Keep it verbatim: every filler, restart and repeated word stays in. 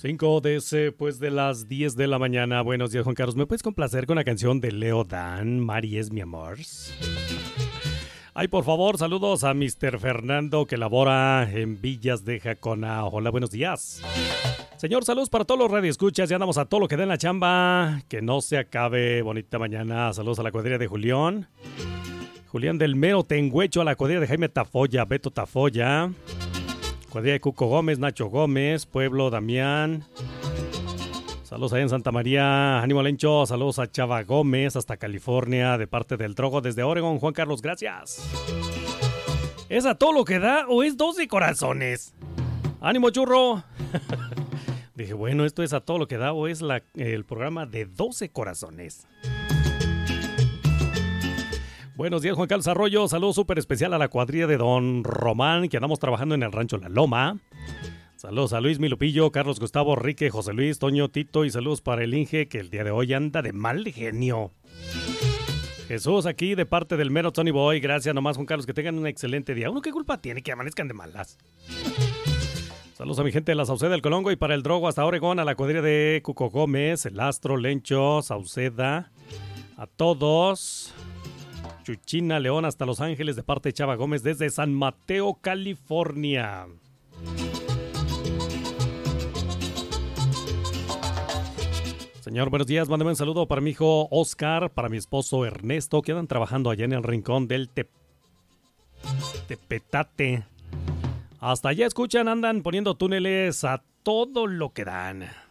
Cinco después de las diez de la mañana. Buenos días, Juan Carlos. ¿Me puedes complacer con la canción de Leo Dan, Mari es mi amor? Ay, por favor, saludos a mister Fernando que labora en Villas de Jacona. Hola, buenos días. Señor, saludos para todos los radioescuchas. Ya andamos a todo lo que da en la chamba. Que no se acabe. Bonita mañana. Saludos a la cuadrilla de Julián. Julián del Mero Tengüecho, a la cuadrilla de Jaime Tafoya, Beto Tafoya. Cuadrilla de Cuco Gómez, Nacho Gómez, Pueblo, Damián. Saludos allá en Santa María, Ánimo Lencho. Saludos a Chava Gómez, hasta California, de parte del Drogo desde Oregon. Juan Carlos, gracias. ¿Es a todo lo que da o es doce corazones? ¡Ánimo, churro! Dije, bueno, ¿esto es a todo lo que da o es la, el programa de doce corazones? Buenos días, Juan Carlos Arroyo. Saludos súper especial a la cuadrilla de Don Román, que andamos trabajando en el rancho La Loma. Saludos a Luis Milupillo, Carlos Gustavo, Rique, José Luis, Toño, Tito, y saludos para el Inge, que el día de hoy anda de mal genio. Jesús aquí de parte del mero Tony Boy. Gracias nomás, Juan Carlos, que tengan un excelente día. ¿Uno qué culpa tiene que amanezcan de malas? Saludos a mi gente de la Sauceda del Colongo y para el Drogo hasta Oregón, a la cuadrilla de Cuco Gómez, el Astro, Lencho, Sauceda, a todos. Chuchina León hasta Los Ángeles de parte de Chava Gómez desde San Mateo, California. Señor, buenos días. Mándame un saludo para mi hijo Oscar, para mi esposo Ernesto, que andan trabajando allá en el rincón del Te... Tepetate. Hasta allá escuchan, andan poniendo túneles a todo lo que dan.